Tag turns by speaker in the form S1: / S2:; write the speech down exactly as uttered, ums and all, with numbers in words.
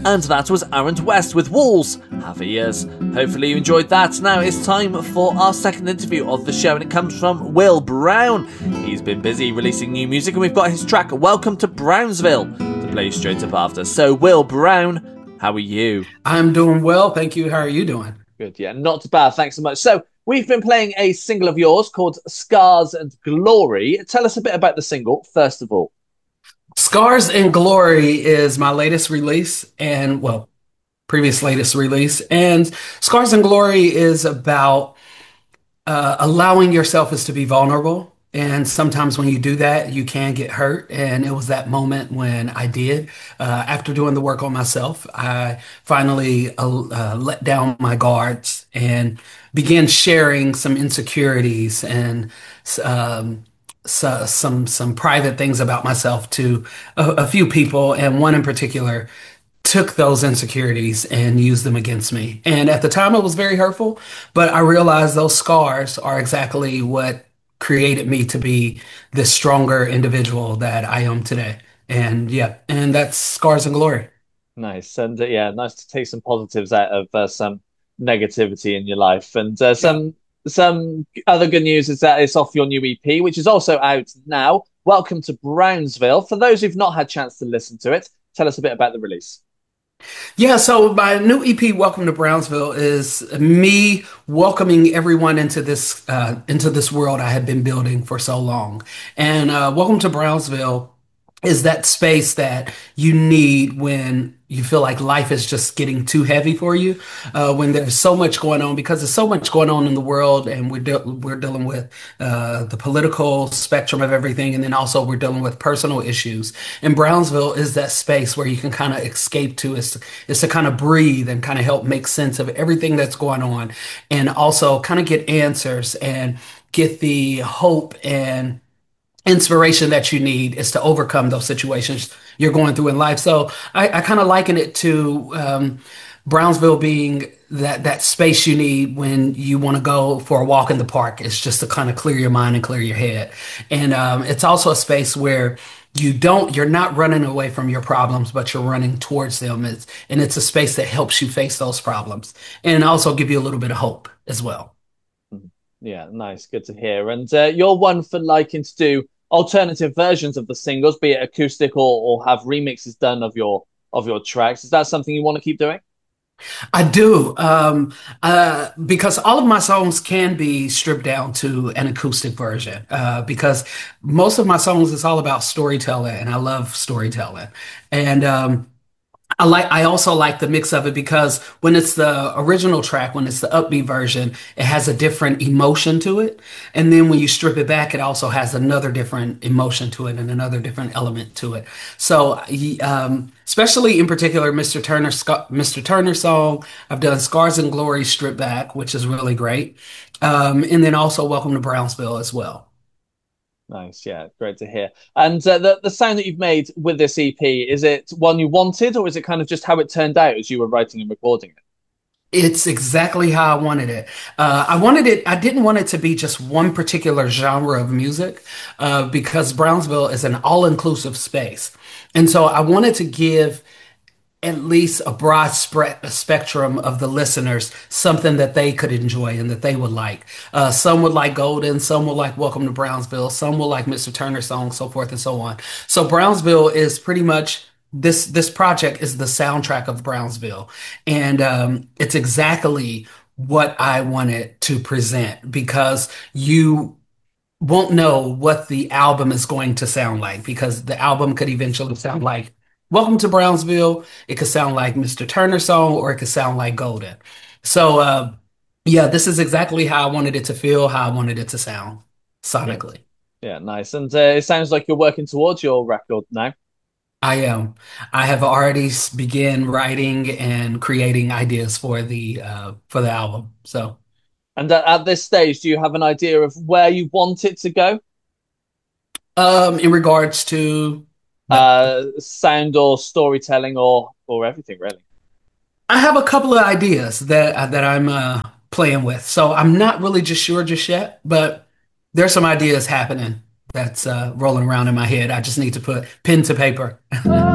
S1: And that was Arent West with Walls. Have ears. Hopefully you enjoyed that. Now it's time for our second interview of the show, and it comes from Will Brown. He's been busy releasing new music, and we've got his track Welcome to Brownsville to play straight up after. So Will Brown, how are you?
S2: I'm doing well, thank you. How are you doing?
S1: Good, yeah, not bad, thanks so much. So we've been playing a single of yours called Scars and Glory. Tell us a bit about the single, first of all.
S2: Scars and Glory is my latest release, and well, previous latest release. And Scars and Glory is about uh, allowing yourself is to be vulnerable. And sometimes when you do that, you can get hurt. And it was that moment when I did. Uh, after doing the work on myself, I finally uh, uh, let down my guards and began sharing some insecurities and um, so, some some private things about myself to a, a few people, and one in particular took those insecurities and used them against me. And at the time, it was very hurtful, but I realized those scars are exactly what created me to be this stronger individual that I am today. And yeah, and that's Scars and Glory.
S1: Nice. And uh, yeah, nice to take some positives out of uh, some negativity in your life. And uh,
S2: Yeah.
S1: some some other good news is that it's off your new E P, which is also out now. Welcome to Brownsville. For those who've not had a chance to listen to it, tell us a bit about the release.
S2: Yeah, so my new E P, Welcome to Brownsville, is me welcoming everyone into this uh, into this world I have been building for so long. And uh, Welcome to Brownsville is that space that you need when you feel like life is just getting too heavy for you, uh, when there's so much going on, because there's so much going on in the world, and we're de we're dealing with uh, the political spectrum of everything, and then also we're dealing with personal issues. And Brownsville is that space where you can kind of escape to, is is to kind of breathe and kind of help make sense of everything that's going on, and also kind of get answers and get the hope and inspiration that you need is to overcome those situations you're going through in life. So I, I kind of liken it to um, Brownsville being that that space you need when you want to go for a walk in the park. It's just to kind of clear your mind and clear your head. And um, it's also a space where you don't, you're not running away from your problems, but you're running towards them. It's, and it's a space that helps you face those problems and also give you a little bit of hope as well.
S1: Mhm. Yeah, nice. Good to hear. And uh, you're one for liking to do alternative versions of the singles, be it acoustic or, or have remixes done of your of your tracks. Is that something you want to keep doing?
S2: I do, um, uh, because all of my songs can be stripped down to an acoustic version. Uh, because most of my songs is all about storytelling, and I love storytelling. And um, I like I also like the mix of it because when it's the original track, when it's the upbeat version, it has a different emotion to it. And then when you strip it back, it also has another different emotion to it and another different element to it. So, y- um, especially in particular, mister Turner, Sc- mister Turner song, I've done Scars and Glory stripped back, which is really great. Um, and then also Welcome to Brownsville as well.
S1: Nice, yeah, great to hear. And uh, the the sound that you've made with this E P, is it one you wanted, or is it kind of just how it turned out as you were writing and recording it?
S2: It's exactly how I wanted it. Uh, I wanted it, I didn't want it to be just one particular genre of music, uh, because Brownsville is an all-inclusive space. And so I wanted to give at least a broad spread spectrum of the listeners something that they could enjoy and that they would like. Uh, some would like Golden, some would like Welcome to Brownsville, some will like mister Turner song, so forth and so on. So Brownsville is pretty much this this project is the soundtrack of Brownsville, and um, it's exactly what I wanted to present because you won't know what the album is going to sound like because the album could eventually sound like Welcome to Brownsville. It could sound like mister Turner song, or it could sound like Golden. So, uh, yeah, this is exactly how I wanted it to feel, how I wanted it to sound
S1: Great.
S2: sonically.
S1: Yeah, nice. And uh, it sounds like you're working towards your record now.
S2: I am. I have already s- began writing and creating ideas for the uh, for the album. So,
S1: And at, at this stage, do you have an idea of where you want it to go?
S2: um, in regards to like
S1: Uh, sound or storytelling or or everything, really?
S2: I have a couple of ideas that uh, that I'm uh, playing with. So I'm not really just sure just yet, but there's some ideas happening that's uh, rolling around in my head. I just need to put pen to paper.